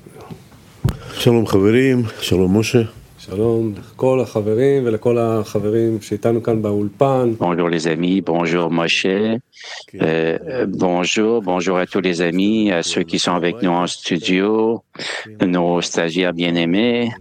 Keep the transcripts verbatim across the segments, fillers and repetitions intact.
Shalom חברים, שלום משה. שלום לכל החברים ולכל החברים שאיתנו כאן באולפן. Bonjour les amis, bonjour Moshe, euh, bonjour, bonjour à tous les amis, à ceux qui sont avec nous en studio, nos stagiaires bien-aimés.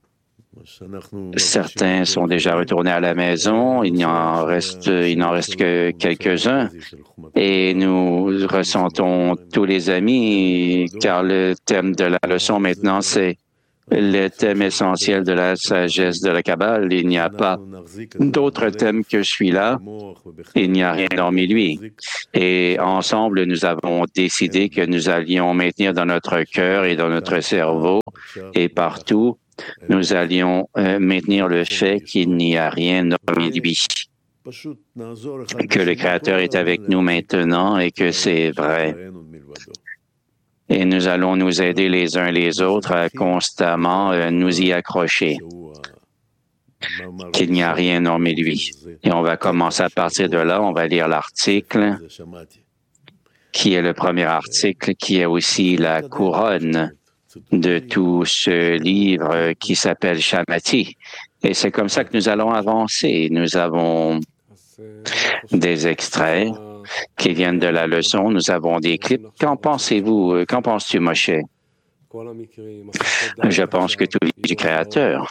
Certains sont déjà retournés à la maison, il n'en reste, il n'en reste que quelques-uns et nous ressentons tous les amis car le thème de la leçon maintenant c'est le thème essentiel de la sagesse de la Kabbale. Il n'y a pas d'autre thème que celui-là. Il n'y a rien hormis lui. Et ensemble, nous avons décidé que nous allions maintenir dans notre cœur et dans notre cerveau et partout, nous allions euh, maintenir le fait qu'il n'y a rien hormis lui. Que le Créateur est avec nous maintenant et que c'est vrai. Et nous allons nous aider les uns les autres à constamment euh, nous y accrocher, qu'il n'y a rien hormis lui. Et on va commencer à partir de là, on va lire l'article, qui est le premier article, qui est aussi la couronne de tout ce livre qui s'appelle Shamati. Et c'est comme ça que nous allons avancer. Nous avons des extraits qui viennent de la leçon. Nous avons des clips. Qu'en pensez-vous? Qu'en penses-tu, Moshe? Je pense que tout vient du Créateur.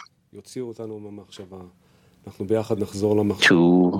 Tout,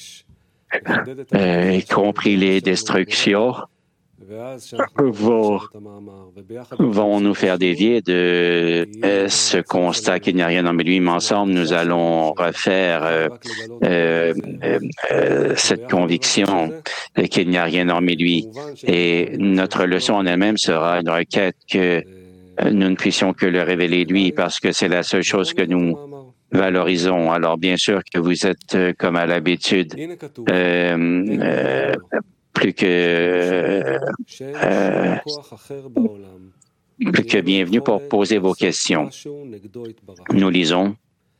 euh, y compris les destructions, vont, vont nous faire dévier de euh, ce constat qu'il n'y a rien hormis lui, mais ensemble, nous allons refaire euh, euh, euh, cette conviction qu'il n'y a rien hormis lui. Et notre leçon en elle-même sera une requête que nous ne puissions que le révéler lui, parce que c'est la seule chose que nous valorisons. Alors, bien sûr que vous êtes, euh, comme à l'habitude, euh, euh, plus que euh, euh, plus que bienvenue pour poser vos questions. Nous lisons.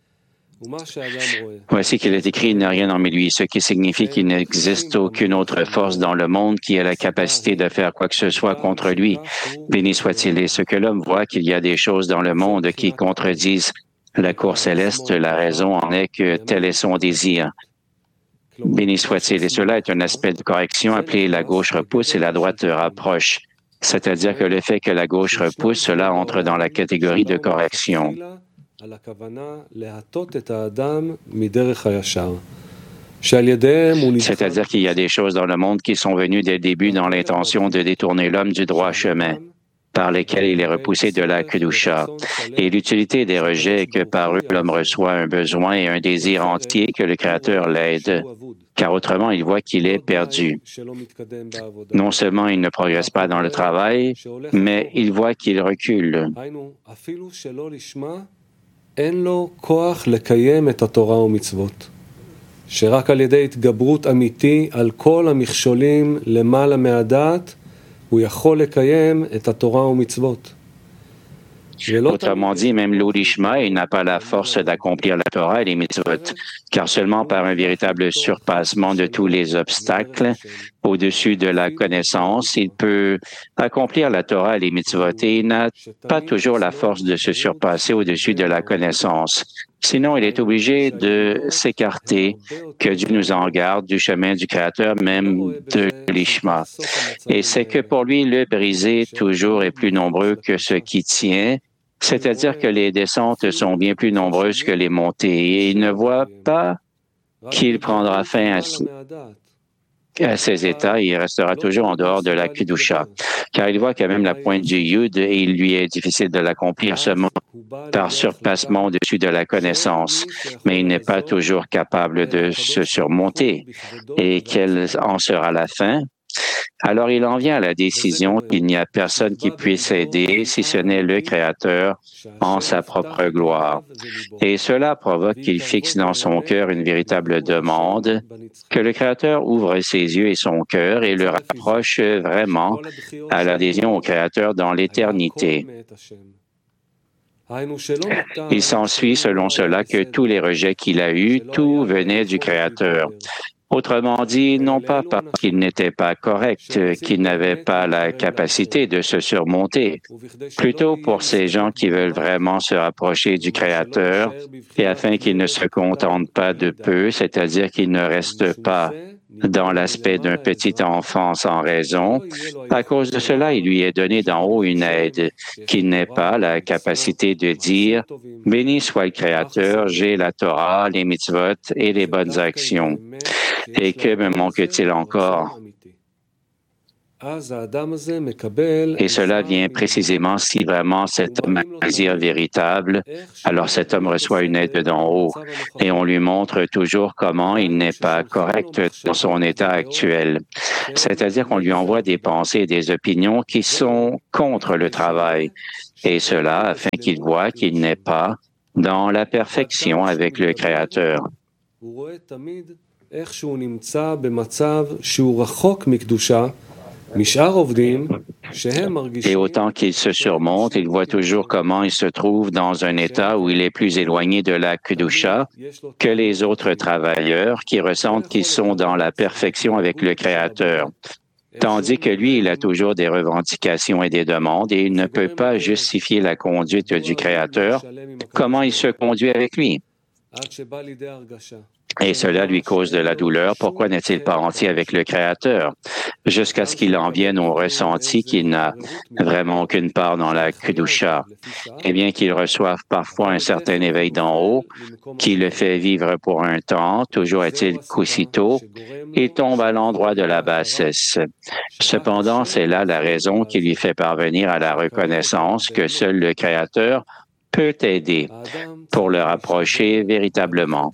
Voici qu'il est écrit, il n'y a rien hormis lui, ce qui signifie qu'il n'existe aucune autre force dans le monde qui ait la capacité de faire quoi que ce soit contre lui. Béni soit-il. Et ce que l'homme voit, qu'il y a des choses dans le monde qui contredisent la cour céleste, la raison en est que tel est son désir. Béni soit-il. Et cela est un aspect de correction appelé la gauche repousse et la droite rapproche. C'est-à-dire que le fait que la gauche repousse, cela entre dans la catégorie de correction. C'est-à-dire qu'il y a des choses dans le monde qui sont venues dès le début dans l'intention de détourner l'homme du droit chemin, par lesquels il est repoussé de la Kedusha. Et l'utilité des rejets est que par eux, l'homme reçoit un besoin et un désir entier que le Créateur l'aide, car autrement, il voit qu'il est perdu. Non seulement il ne progresse pas dans le travail, mais il voit qu'il recule. שרק על ידי התגברות אמיתי על כל המכשולים למעלה מהדעת הוא יכול לקיים את התורה ומצוות. Autrement dit, même l'Olishma, il n'a pas la force d'accomplir la Torah et les mitzvot, car seulement par un véritable surpassement de tous les obstacles au-dessus de la connaissance, il peut accomplir la Torah et les mitzvot, et il n'a pas toujours la force de se surpasser au-dessus de la connaissance. Sinon, il est obligé de s'écarter, que Dieu nous en garde, du chemin du Créateur, même de l'Ishma. Et c'est que pour lui, le brisé toujours est plus nombreux que ce qui tient, c'est-à-dire que les descentes sont bien plus nombreuses que les montées, et il ne voit pas qu'il prendra fin à, à ces états et il restera toujours en dehors de la Kedusha, car il voit quand même la pointe du Yud et il lui est difficile de l'accomplir seulement par surpassement au-dessus de la connaissance, mais il n'est pas toujours capable de se surmonter. Et quelle en sera la fin? Alors il en vient à la décision qu'il n'y a personne qui puisse aider si ce n'est le Créateur en sa propre gloire. Et cela provoque qu'il fixe dans son cœur une véritable demande, que le Créateur ouvre ses yeux et son cœur et le rapproche vraiment à l'adhésion au Créateur dans l'éternité. Il s'ensuit selon cela que tous les rejets qu'il a eus, tout venait du Créateur. Autrement dit, non pas parce qu'il n'était pas correct, qu'il n'avait pas la capacité de se surmonter, plutôt pour ces gens qui veulent vraiment se rapprocher du Créateur et afin qu'ils ne se contentent pas de peu, c'est-à-dire qu'ils ne restent pas dans l'aspect d'un petit enfant sans raison. À cause de cela, il lui est donné d'en haut une aide, qu'il n'ait pas la capacité de dire « Béni soit le Créateur, j'ai la Torah, les mitzvot et les bonnes actions. » Et que me manque-t-il encore? Et cela vient précisément si vraiment cet homme a un désir véritable, alors cet homme reçoit une aide d'en haut et on lui montre toujours comment il n'est pas correct dans son état actuel. C'est-à-dire qu'on lui envoie des pensées et des opinions qui sont contre le travail et cela afin qu'il voit qu'il n'est pas dans la perfection avec le Créateur. Et autant qu'il se surmonte, il voit toujours comment il se trouve dans un état où il est plus éloigné de la Kedusha que les autres travailleurs qui ressentent qu'ils sont dans la perfection avec le Créateur. Tandis que lui, il a toujours des revendications et des demandes et il ne peut pas justifier la conduite du Créateur. Comment il se conduit avec lui? Et cela lui cause de la douleur. Pourquoi n'est-il pas entier avec le Créateur? Jusqu'à ce qu'il en vienne au ressenti qu'il n'a vraiment aucune part dans la Kedusha. Et bien qu'il reçoive parfois un certain éveil d'en haut, qui le fait vivre pour un temps, toujours est-il qu'aussitôt, il tombe à l'endroit de la bassesse. Cependant, c'est là la raison qui lui fait parvenir à la reconnaissance que seul le Créateur peut aider pour le rapprocher véritablement.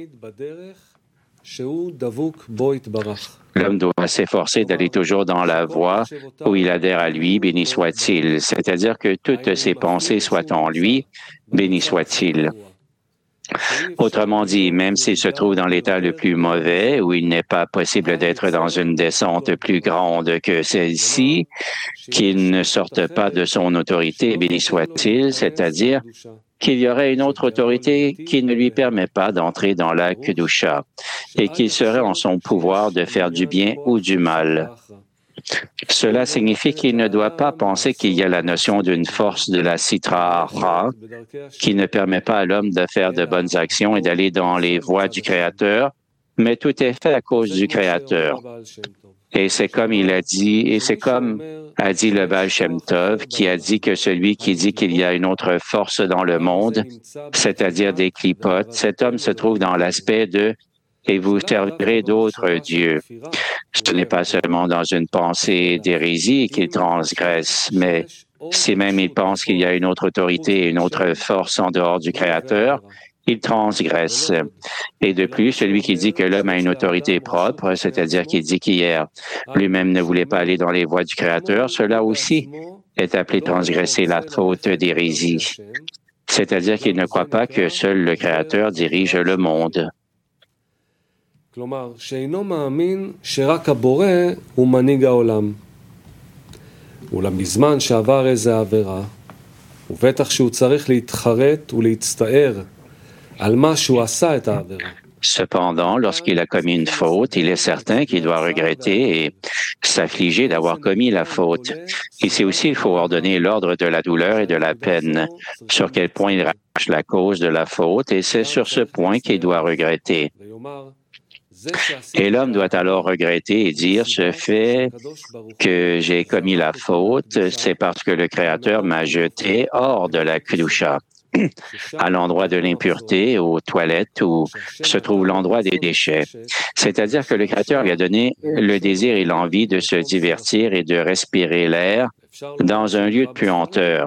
L'homme doit s'efforcer d'aller toujours dans la voie où il adhère à lui, béni soit-il, c'est-à-dire que toutes ses pensées soient en lui, béni soit-il. Autrement dit, même s'il se trouve dans l'état le plus mauvais, où il n'est pas possible d'être dans une descente plus grande que celle-ci, qu'il ne sorte pas de son autorité, béni soit-il, c'est-à-dire qu'il y aurait une autre autorité qui ne lui permet pas d'entrer dans la Kedusha et qu'il serait en son pouvoir de faire du bien ou du mal. Cela signifie qu'il ne doit pas penser qu'il y a la notion d'une force de la Sitra Achra qui ne permet pas à l'homme de faire de bonnes actions et d'aller dans les voies du Créateur, mais tout est fait à cause du Créateur. Et c'est comme il a dit, et c'est comme a dit le Baal Shem Tov, qui a dit que celui qui dit qu'il y a une autre force dans le monde, c'est-à-dire des clipotes, cet homme se trouve dans l'aspect de « et vous servirez d'autres dieux ». Ce n'est pas seulement dans une pensée d'hérésie qu'il transgresse, mais si même il pense qu'il y a une autre autorité et une autre force en dehors du Créateur, il transgresse. Et de plus, celui qui dit que l'homme a une autorité propre, c'est-à-dire qu'il dit qu'hier, lui-même ne voulait pas aller dans les voies du Créateur, cela aussi est appelé transgresser la faute d'hérésie. C'est-à-dire qu'il ne croit pas que seul le Créateur dirige le monde. כלומר, שאינו מאמין שרק הבורא הוא מנהיג העולם. אולם בזמן שעבר איזה עבירה, ובטח שהוא צריך להתחרט ולהצטער על מה שהוא עשה את העבירה. Cependant, lorsqu'il a commis une faute, il est certain qu'il doit regretter et s'affliger d'avoir commis la faute. Ici aussi, il faut ordonner l'ordre de la douleur et de la peine, sur quel point il rache la cause de la faute, et c'est sur ce point qu'il doit regretter. Et l'homme doit alors regretter et dire, ce fait que j'ai commis la faute, c'est parce que le Créateur m'a jeté hors de la Kedusha, à l'endroit de l'impureté, aux toilettes où se trouve l'endroit des déchets. C'est-à-dire que le Créateur lui a donné le désir et l'envie de se divertir et de respirer l'air dans un lieu de puanteur.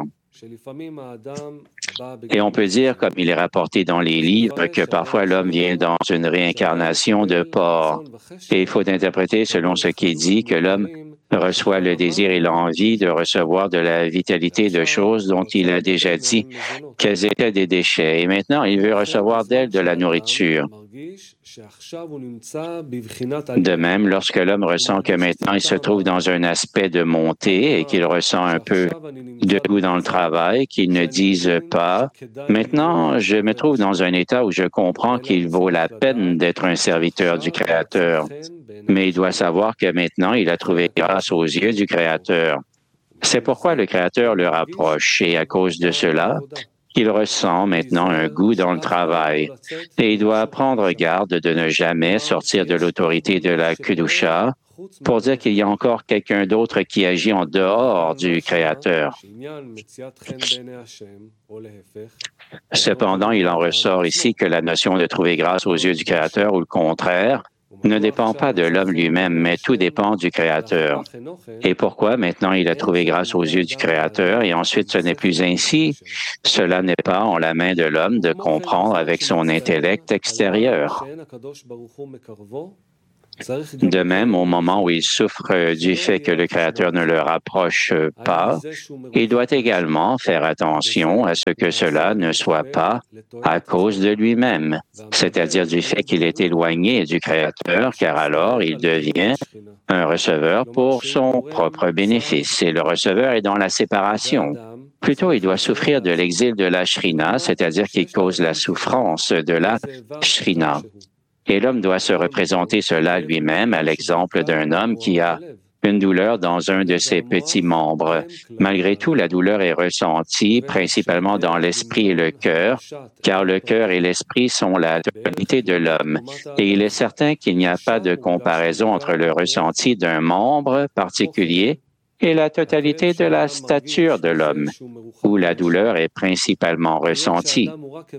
Et on peut dire, comme il est rapporté dans les livres, que parfois l'homme vient dans une réincarnation de porc. Et il faut interpréter selon ce qui est dit que l'homme reçoit le désir et l'envie de recevoir de la vitalité de choses dont il a déjà dit qu'elles étaient des déchets. Et maintenant, il veut recevoir d'elles de la nourriture. De même, lorsque l'homme ressent que maintenant il se trouve dans un aspect de montée et qu'il ressent un peu de goût dans le travail, qu'il ne dise pas « Maintenant, je me trouve dans un état où je comprends qu'il vaut la peine d'être un serviteur du Créateur. » Mais il doit savoir que maintenant, il a trouvé grâce aux yeux du Créateur. C'est pourquoi le Créateur le rapproche et à cause de cela, il ressent maintenant un goût dans le travail et il doit prendre garde de ne jamais sortir de l'autorité de la Kedusha pour dire qu'il y a encore quelqu'un d'autre qui agit en dehors du Créateur. Cependant, il en ressort ici que la notion de trouver grâce aux yeux du Créateur ou le contraire ne dépend pas de l'homme lui-même, mais tout dépend du Créateur. Et pourquoi maintenant il a trouvé grâce aux yeux du Créateur et ensuite ce n'est plus ainsi? Cela n'est pas en la main de l'homme de comprendre avec son intellect extérieur. De même, au moment où il souffre du fait que le Créateur ne le rapproche pas, il doit également faire attention à ce que cela ne soit pas à cause de lui-même, c'est-à-dire du fait qu'il est éloigné du Créateur, car alors il devient un receveur pour son propre bénéfice, et le receveur est dans la séparation. Plutôt, il doit souffrir de l'exil de la Shrina, c'est-à-dire qu'il cause la souffrance de la Shrina. Et l'homme doit se représenter cela lui-même à l'exemple d'un homme qui a une douleur dans un de ses petits membres. Malgré tout, la douleur est ressentie principalement dans l'esprit et le cœur, car le cœur et l'esprit sont la totalité de l'homme. Et il est certain qu'il n'y a pas de comparaison entre le ressenti d'un membre particulier et la totalité de la stature de l'homme, où la douleur est principalement ressentie.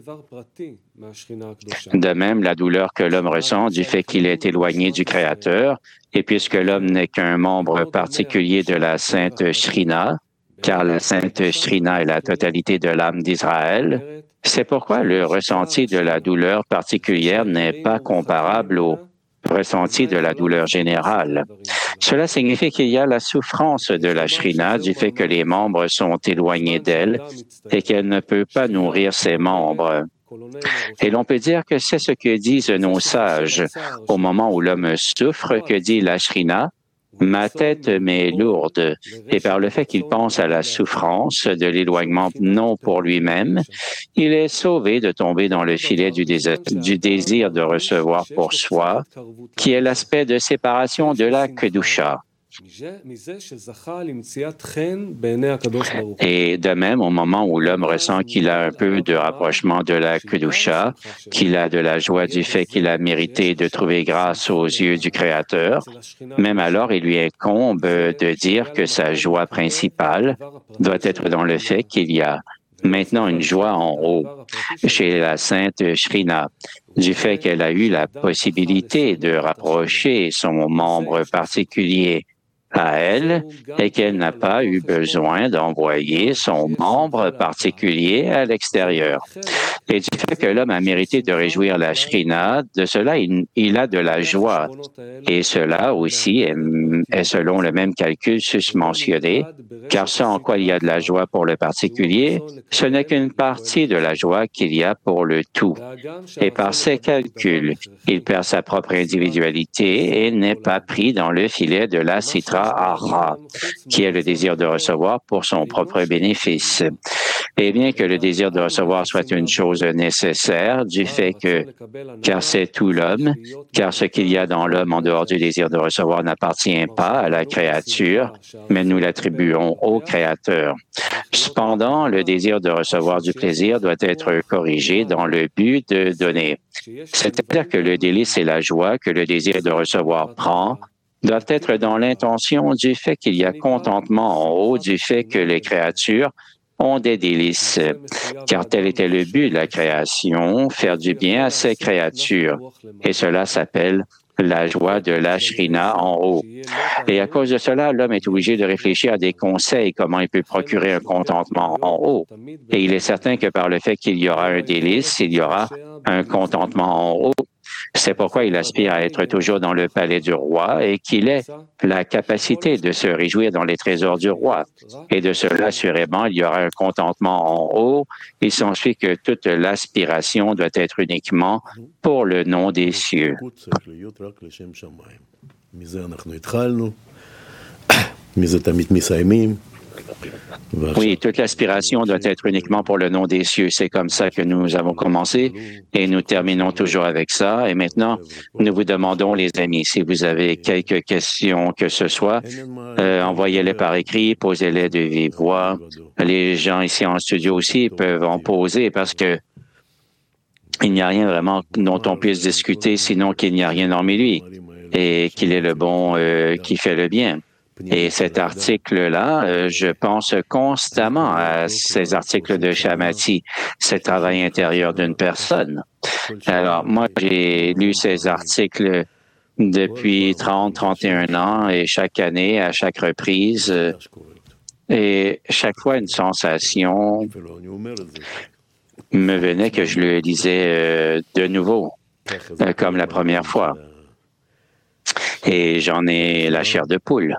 De même, la douleur que l'homme ressent du fait qu'il est éloigné du Créateur, et puisque l'homme n'est qu'un membre particulier de la Sainte Shrina, car la Sainte Shrina est la totalité de l'âme d'Israël, c'est pourquoi le ressenti de la douleur particulière n'est pas comparable au ressenti de la douleur générale. Cela signifie qu'il y a la souffrance de la Shrina du fait que les membres sont éloignés d'elle et qu'elle ne peut pas nourrir ses membres. Et l'on peut dire que c'est ce que disent nos sages. Au moment où l'homme souffre, que dit la Shrina? Ma tête m'est lourde, et par le fait qu'il pense à la souffrance de l'éloignement non pour lui-même, il est sauvé de tomber dans le filet du désir, du désir de recevoir pour soi, qui est l'aspect de séparation de la Kedusha. Et de même, au moment où l'homme ressent qu'il a un peu de rapprochement de la Kedusha, qu'il a de la joie du fait qu'il a mérité de trouver grâce aux yeux du Créateur, même alors il lui incombe de dire que sa joie principale doit être dans le fait qu'il y a maintenant une joie en haut chez la Sainte Shrina, du fait qu'elle a eu la possibilité de rapprocher son membre particulier à elle et qu'elle n'a pas eu besoin d'envoyer son membre particulier à l'extérieur. Et du fait que l'homme a mérité de réjouir la Shrina, de cela, il, il a de la joie. Et cela aussi est, est selon le même calcul susmentionné, car ce en quoi il y a de la joie pour le particulier, ce n'est qu'une partie de la joie qu'il y a pour le tout. Et par ces calculs, il perd sa propre individualité et n'est pas pris dans le filet de la Sitra Ara, qui est le désir de recevoir pour son propre bénéfice. Et bien que le désir de recevoir soit une chose nécessaire, du fait que, car c'est tout l'homme, car ce qu'il y a dans l'homme en dehors du désir de recevoir n'appartient pas à la créature, mais nous l'attribuons au Créateur. Cependant, le désir de recevoir du plaisir doit être corrigé dans le but de donner. C'est-à-dire que le délice et la joie que le désir de recevoir prend doivent être dans l'intention du fait qu'il y a contentement en haut, du fait que les créatures ont des délices, car tel était le but de la création, faire du bien à ces créatures. Et cela s'appelle la joie de la Shrina en haut. Et à cause de cela, l'homme est obligé de réfléchir à des conseils, comment il peut procurer un contentement en haut. Et il est certain que par le fait qu'il y aura un délice, il y aura un contentement en haut. C'est pourquoi il aspire à être toujours dans le palais du roi et qu'il ait la capacité de se réjouir dans les trésors du roi. Et de cela, assurément, il y aura un contentement en haut. Il s'ensuit que toute l'aspiration doit être uniquement pour le nom des cieux. Oui, toute l'aspiration doit être uniquement pour le nom des cieux. C'est comme ça que nous avons commencé et nous terminons toujours avec ça. Et maintenant, nous vous demandons, les amis, si vous avez quelques questions que ce soit, euh, envoyez-les par écrit, posez-les de vive voix. Les gens ici en studio aussi peuvent en poser parce que il n'y a rien vraiment dont on puisse discuter, sinon qu'il n'y a rien hormis lui et qu'il est le bon euh, qui fait le bien. Et cet article-là, euh, je pense constamment à ces articles de Shamati, ce travail intérieur d'une personne. Alors, moi, j'ai lu ces articles depuis trente, trente et un ans et chaque année, à chaque reprise, euh, et chaque fois, une sensation me venait que je le lisais euh, de nouveau, euh, comme la première fois. Et j'en ai la chair de poule.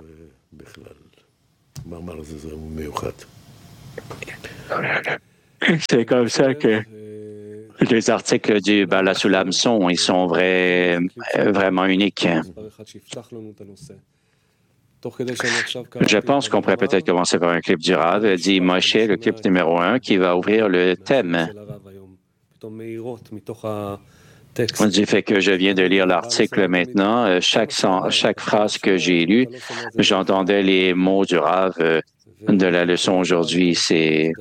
C'est comme ça que les articles du Baal HaSulam sont, ils sont vrais, vraiment uniques. Je pense qu'on pourrait peut-être commencer par un clip du Rav, dit Moshe, le clip numéro un, qui va ouvrir le thème. Du fait que je viens de lire l'article maintenant, chaque, chaque phrase que j'ai lue, j'entendais les mots du Rav de la leçon aujourd'hui. C'est,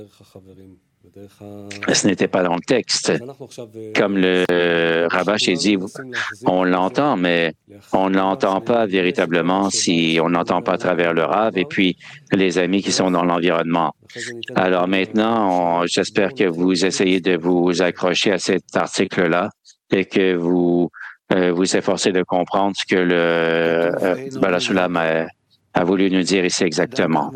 ce n'était pas dans le texte. Comme le Rabash a dit, on l'entend, mais on ne l'entend pas véritablement si on n'entend pas à travers le Rav et puis les amis qui sont dans l'environnement. Alors maintenant, on, j'espère que vous essayez de vous accrocher à cet article-là et que vous euh, vous efforcez de comprendre ce que le euh, Baal HaSulam a, a voulu nous dire ici exactement.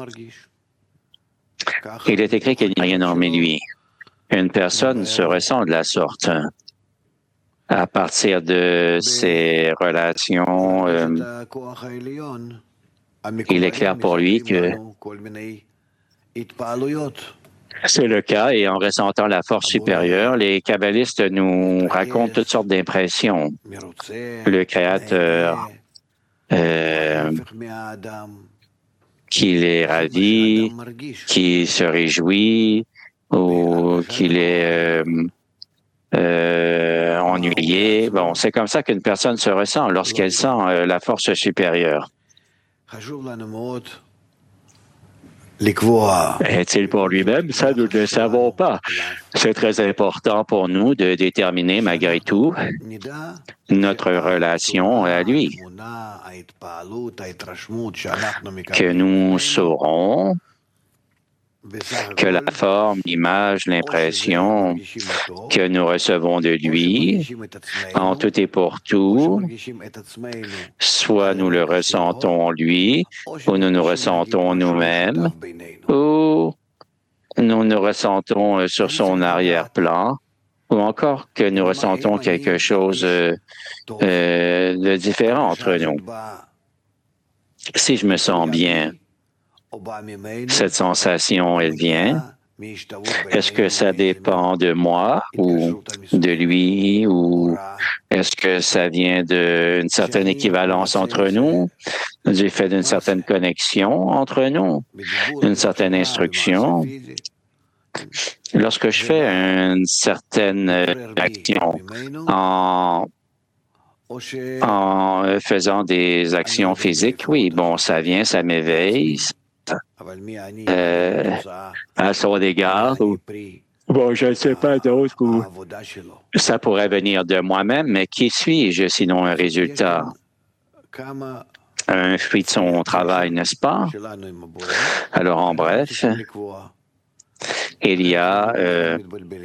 Il est écrit qu'il n'y a rien hormis lui. Une personne se ressent de la sorte à partir de ses relations. Euh, il est clair pour lui que c'est le cas et en ressentant la force supérieure, les kabbalistes nous racontent toutes sortes d'impressions. Le Créateur, euh, qu'il est ravi, qu'il se réjouit ou qu'il est euh, euh, ennuyé. Bon, c'est comme ça qu'une personne se ressent lorsqu'elle sent euh, la force supérieure. Est-il pour lui-même? Ça, nous ne le savons pas. C'est très important pour nous de déterminer, malgré tout, notre relation à lui. Que nous saurons que la forme, l'image, l'impression que nous recevons de lui, en tout et pour tout, soit nous le ressentons lui, ou nous nous ressentons nous-mêmes, ou nous nous ressentons sur son arrière-plan, ou encore que nous ressentons quelque chose euh, de différent entre nous. Si je me sens bien, cette sensation, elle vient. Est-ce que ça dépend de moi ou de lui ou est-ce que ça vient d'une certaine équivalence entre nous, du fait d'une certaine connexion entre nous, d'une certaine instruction? Lorsque je fais une certaine action en en faisant des actions physiques, oui, bon, ça vient, ça m'éveille. Euh, à son égard, ou, bon, je ne sais pas d'autre, ou ça pourrait venir de moi-même, mais qui suis-je sinon un résultat, un fruit de son travail, n'est-ce pas? Alors, en bref, il y a euh,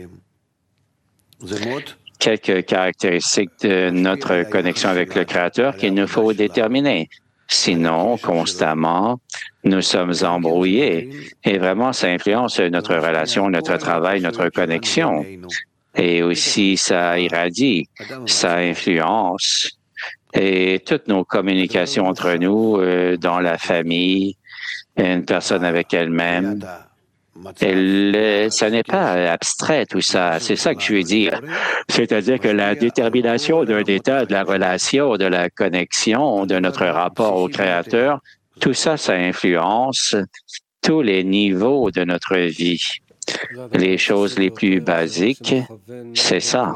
quelques caractéristiques de notre connexion avec le Créateur qu'il nous faut déterminer. Sinon, constamment, nous sommes embrouillés et vraiment, ça influence notre relation, notre travail, notre connexion. et aussi ça irradie, ça influence. Et toutes nos communications entre nous, euh, dans la famille, une personne avec elle-même, elle, ça n'est pas abstrait tout ça, c'est ça que je veux dire. C'est-à-dire que la détermination d'un état, de la relation, de la connexion, de notre rapport au Créateur, tout ça, ça influence tous les niveaux de notre vie. Les choses les plus basiques, c'est ça.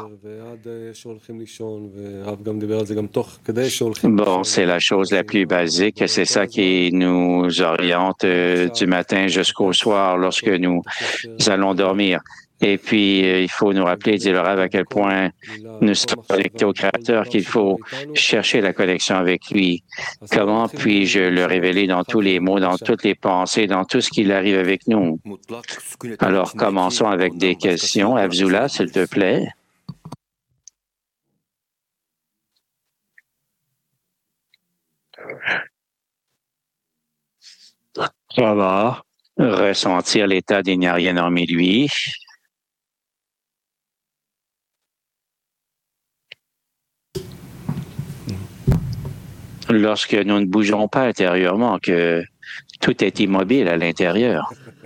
Bon, c'est la chose la plus basique, c'est ça qui nous oriente euh, du matin jusqu'au soir lorsque nous allons dormir. Et puis, euh, il faut nous rappeler, dit le Rav, à quel point nous sommes connectés au Créateur, qu'il faut chercher la connexion avec lui. Comment puis-je le révéler dans tous les mots, dans toutes les pensées, dans tout ce qui arrive avec nous? Alors, commençons avec des questions. Avzula, s'il te plaît. Ça va. Ressentir l'état d'il n'y a rien hormis lui. Lorsque nous ne bougeons pas intérieurement, que tout est immobile à l'intérieur.